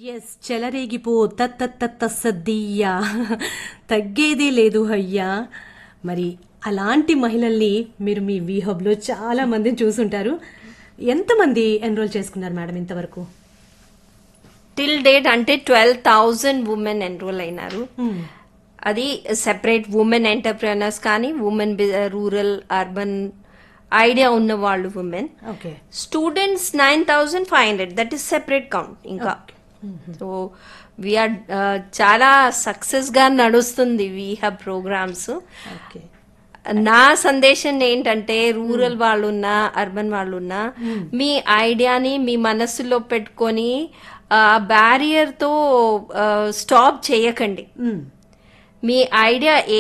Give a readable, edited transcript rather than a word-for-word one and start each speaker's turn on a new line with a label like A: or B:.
A: Yes చెలరేగిపో తత్తత్తత్తసద్దీయా తగ్గేదే లేదు అయ్యా. మరి అలాంటి మహిళల్ని మీరు మీ వీహబ్లో చాలా మందిని చూసుంటారు. ఎంతమంది ఎన్రోల్ చేసుకున్నారు మేడం ఇంతవరకు?
B: టిల్ డేట్ అంటే 12,000 ఉమెన్ ఎన్రోల్ అయినారు. అది సెపరేట్ ఉమెన్ ఎంటర్ప్రెనర్స్ కానీ ఉమెన్ రూరల్ అర్బన్ ఐడియా ఉన్న వాళ్ళు women.
A: Okay.
B: Students 9,500 that is separate count. ఇంకా సో వీఆర్ చాలా సక్సెస్ గా నడుస్తుంది వీహబ్ ప్రోగ్రామ్స్.
A: ఓకే.
B: నా సందేశం ఏంటంటే రూరల్ వాళ్ళున్నా అర్బన్ వాళ్ళున్నా మీ ఐడియాని మీ మనస్సులో పెట్టుకొని బ్యారియర్ తో స్టాప్ చేయకండి. మీ ఐడియా